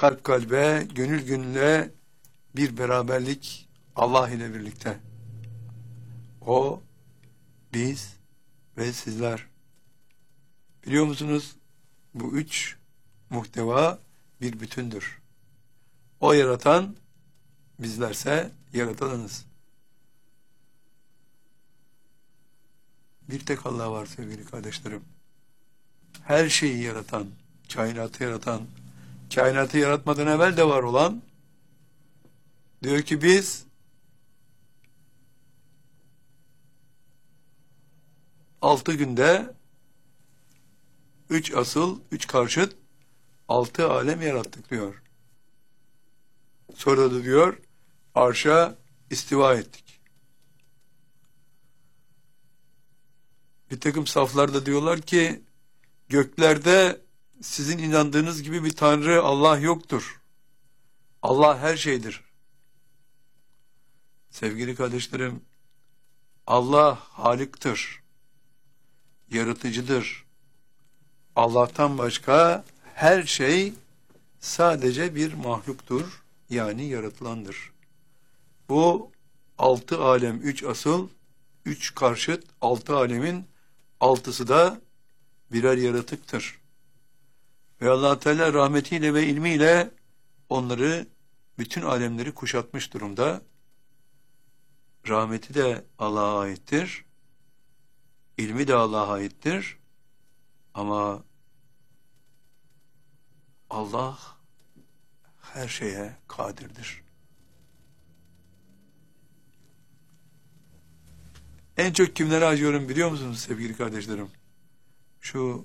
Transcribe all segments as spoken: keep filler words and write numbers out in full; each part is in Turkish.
kalp kalbe, gönül gönüle bir beraberlik Allah ile birlikte. O, biz ve sizler. Biliyor musunuz? Bu üç muhteva bir bütündür. O yaratan, bizlerse yaratanız. Bir tek Allah var sevgili kardeşlerim. Her şeyi yaratan, kainatı yaratan, kainatı yaratmadan evvel de var olan, diyor ki biz altı günde üç asıl, üç karşıt, altı alem yarattık diyor. Sonra da diyor, arşa istiva ettik. Bir takım saflarda diyorlar ki, göklerde sizin inandığınız gibi bir Tanrı, Allah yoktur. Allah her şeydir. Sevgili kardeşlerim, Allah Halik'tir, yaratıcıdır. Allah'tan başka her şey sadece bir mahluktur, yani yaratılandır. Bu altı alem, üç asıl, üç karşıt, altı alemin altısı da birer yaratıktır. Ve Allah Teala rahmetiyle ve ilmiyle onları, bütün alemleri kuşatmış durumda. Rahmeti de Allah'a aittir, ilmi de Allah'a aittir. Ama Allah her şeye kadirdir. En çok kimlere acıyorum biliyor musunuz sevgili kardeşlerim? Şu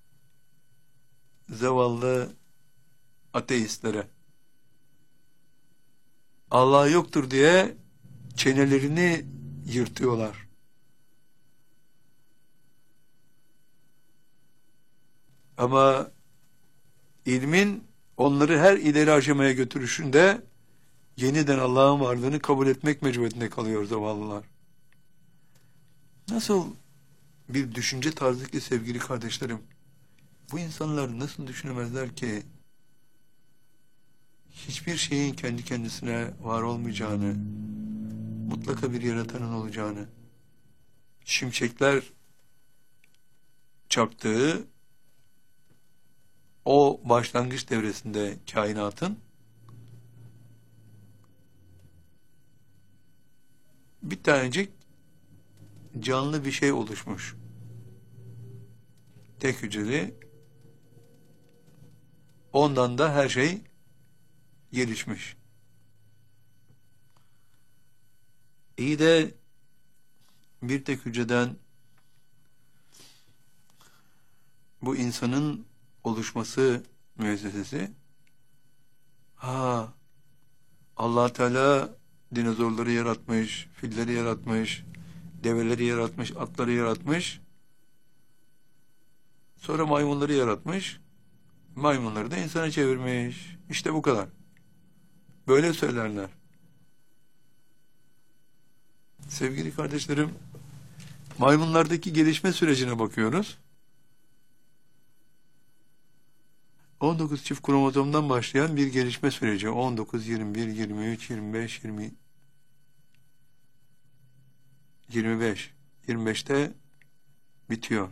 zavallı ateistlere. Allah yoktur diye çenelerini yırtıyorlar. Ama ilmin onları her ileri aşamaya götürüşünde yeniden Allah'ın varlığını kabul etmek mecburiyetinde kalıyor zavallılar. Nasıl bir düşünce tarzı ki sevgili kardeşlerim? Bu insanlar nasıl düşünemezler ki hiçbir şeyin kendi kendisine var olmayacağını, mutlaka bir yaratanın olacağını, şimşekler çaktığı o başlangıç devresinde kainatın bir tanecik canlı bir şey oluşmuş. Tek hücreli. Ondan da her şey gelişmiş. İyi de bir tek hücreden bu insanın oluşması müessesesi, ha Allah Teala dinozorları yaratmış, filleri yaratmış, develeri yaratmış, atları yaratmış, sonra maymunları yaratmış, maymunları da insana çevirmiş. İşte bu kadar. Böyle söylerler. Sevgili kardeşlerim, maymunlardaki gelişme sürecine bakıyoruz. on dokuz çift kromozomdan başlayan bir gelişme süreci. on dokuz, yirmi bir, yirmi üç, yirmi beş, yirmi, yirmi beş. yirmi beşte bitiyor.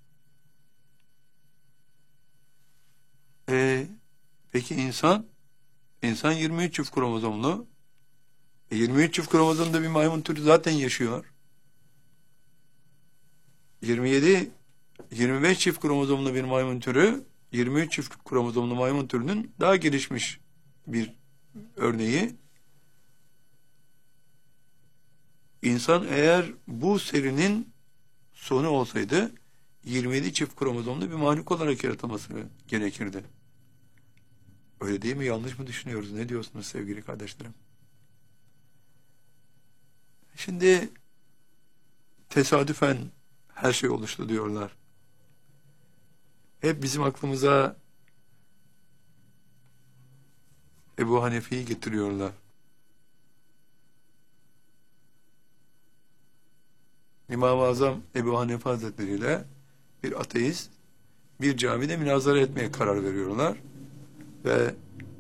E, peki insan? İnsan yirmi üç çift kromozomlu. E, yirmi üç çift kromozomda bir maymun türü zaten yaşıyor. yirmi yedi, yirmi beş çift kromozomlu bir maymun türü, yirmi üç çift kromozomlu maymun türünün daha gelişmiş bir örneği. İnsan eğer bu serinin sonu olsaydı yirmi yedi çift kromozomlu bir mahluk olarak yaratılması gerekirdi. Öyle değil mi? Yanlış mı düşünüyoruz? Ne diyorsunuz sevgili kardeşlerim? Şimdi tesadüfen her şey oluştu diyorlar. Hep bizim aklımıza Ebu Hanife'yi getiriyorlar. İmam-ı Azam Ebu Hanife Hazretleri ile bir ateist bir camide münazara etmeye karar veriyorlar ve